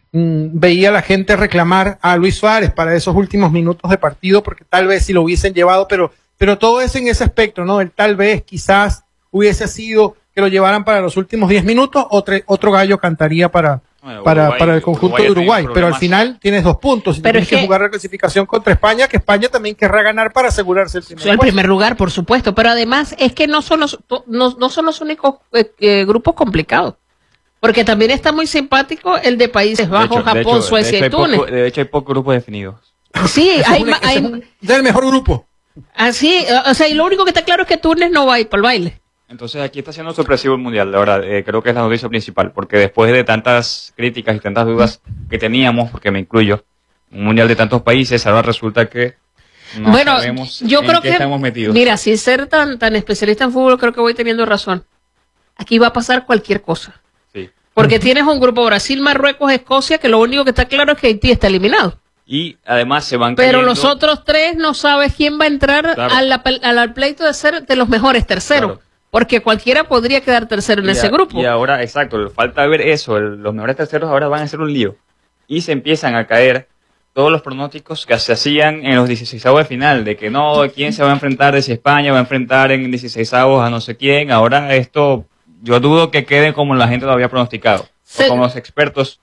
veía a la gente reclamar a Luis Suárez para esos últimos minutos de partido, porque tal vez si lo hubiesen llevado, pero todo es en ese aspecto, ¿no? El tal vez, quizás hubiese sido que lo llevaran para los últimos 10 minutos, otro gallo cantaría para el conjunto de Uruguay, pero al final tienes 2 puntos y tienes que jugar la clasificación contra España, que España también querrá ganar para asegurarse el primer lugar, por supuesto, pero además es que no son los únicos grupos complicados, porque también está muy simpático el de Países Bajos, Japón, Suecia y Túnez. De hecho hay pocos grupos definidos. Sí, hay del mejor grupo. Así, o sea, y lo único que está claro es que Túnez no va a ir para el baile. Entonces aquí está siendo sorpresivo el Mundial, la verdad, creo que es la noticia principal, porque después de tantas críticas y tantas dudas que teníamos, porque me incluyo, un Mundial de tantos países, ahora resulta que no sabemos yo creo que estamos metidos. Mira, sin ser tan especialista en fútbol, creo que voy teniendo razón. Aquí va a pasar cualquier cosa. Sí. Porque tienes un grupo Brasil, Marruecos, Escocia, que lo único que está claro es que Haití está eliminado. Y además se van Pero los otros 3 no sabes quién va a entrar al pleito de ser de los mejores terceros. Claro. Porque cualquiera podría quedar tercero en ese grupo. Y ahora, exacto, falta ver eso. Los mejores terceros ahora van a ser un lío. Y se empiezan a caer todos los pronósticos que se hacían en los 16avos de final. De que no, quién se va a enfrentar, de si España va a enfrentar en 16avos a no sé quién. Ahora esto, yo dudo que quede como la gente lo había pronosticado. O como los expertos,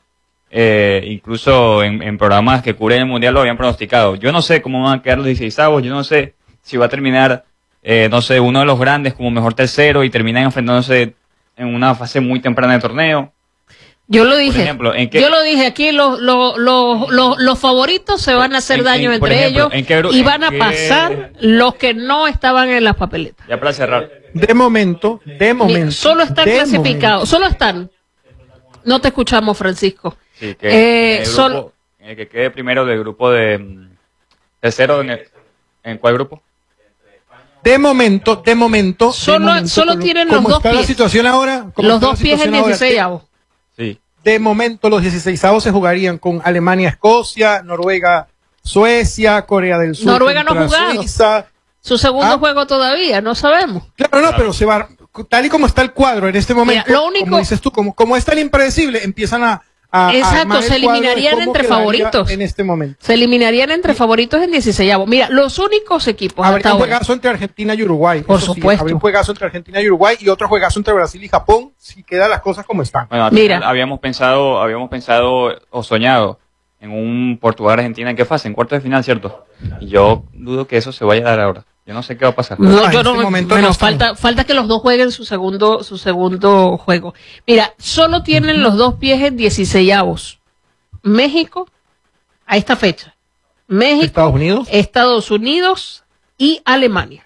incluso en programas que cubren el Mundial lo habían pronosticado. Yo no sé cómo van a quedar los 16avos. Yo no sé si va a terminar... no sé, uno de los grandes como mejor tercero y terminan enfrentándose en una fase muy temprana del torneo. Yo lo dije. Por ejemplo, yo lo dije aquí, los favoritos se van a hacer daño entre ellos y van a pasar los que no estaban en las papeletas. Ya para cerrar. De momento. Solo están clasificados, solo están. No te escuchamos, Francisco. Sí, que el que quede primero del grupo de tercero, ¿en cuál grupo? De momento. Solo tienen los 2 pies. La situación ahora, los 2 pies en 16avos. Sí. De momento los 16avos se jugarían con Alemania, Escocia, Noruega, Suecia, Corea del Sur. Noruega no ha jugado. Suiza. Su segundo juego todavía, no sabemos. Claro, pero se va, tal y como está el cuadro en este momento, mira, lo único, como dices tú, como es tan impredecible, empiezan a exacto, se eliminarían entre favoritos. En este momento. Se eliminarían entre favoritos en 16avos. Mira, los únicos equipos. Habría un juegazo entre Argentina y Uruguay. Por supuesto. Habría un juegazo entre Argentina y Uruguay y otro juegazo entre Brasil y Japón, si quedan las cosas como están. Bueno, mira, habíamos pensado o soñado en un Portugal-Argentina en qué fase, en cuartos de final, ¿cierto? Y yo dudo que eso se vaya a dar ahora. Yo no sé qué va a pasar. No, yo no. Bueno, falta que los dos jueguen su segundo juego. Mira, solo tienen los 2 pies en 16avos. México, a esta fecha. México, Estados Unidos y Alemania.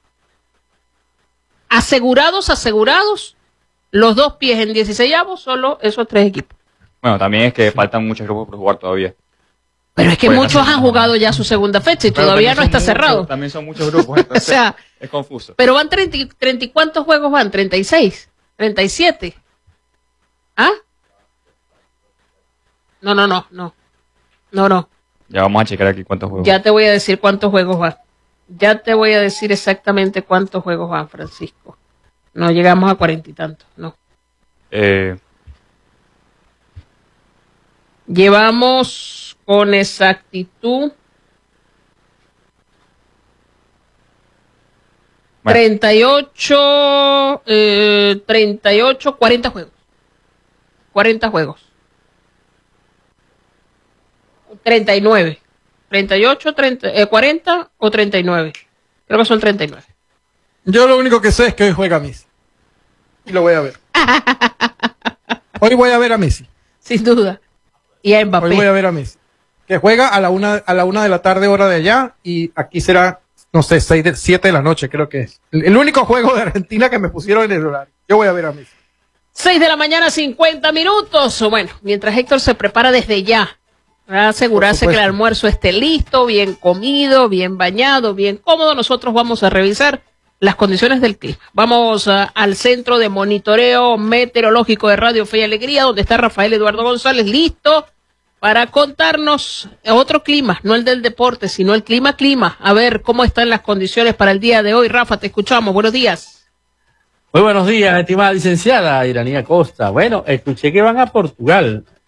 Asegurados, los 2 pies en 16avos, solo esos 3 equipos. Bueno, también es que faltan muchos grupos por jugar todavía. Pero es que muchos han jugado ya su segunda fecha y todavía no está cerrado. También son muchos grupos, entonces o sea, es confuso. Pero van 30 y ¿cuántos juegos van? 36, 37. ¿Ah? No. Ya vamos a checar aquí cuántos juegos. Ya te voy a decir cuántos juegos van. Ya te voy a decir exactamente cuántos juegos van, Francisco. No llegamos a 40 y tantos, no. Llevamos con exactitud 38, 40 juegos. 40 juegos. 39. 38, 40 o 39. Creo que son 39. Yo lo único que sé es que hoy juega Messi. Y lo voy a ver. Hoy voy a ver a Messi. Sin duda. Y a Mbappé. Hoy voy a ver a Messi. Que juega a la 1 de la tarde, hora de allá. Y aquí será, no sé, 7 de la noche, creo que es. El único juego de Argentina que me pusieron en el horario. Yo voy a ver a Messi. 6 de la mañana, 50 minutos. Bueno, mientras Héctor se prepara desde ya. Para asegurarse que el almuerzo esté listo, bien comido, bien bañado, bien cómodo. Nosotros vamos a revisar las condiciones del clima. Vamos al centro de monitoreo meteorológico de Radio Fe y Alegría, donde está Rafael Eduardo González, listo para contarnos otro clima, no el del deporte, sino el clima. A ver cómo están las condiciones para el día de hoy. Rafa, te escuchamos. Buenos días. Muy buenos días, estimada licenciada Iranía Costa. Bueno, escuché que van a Portugal.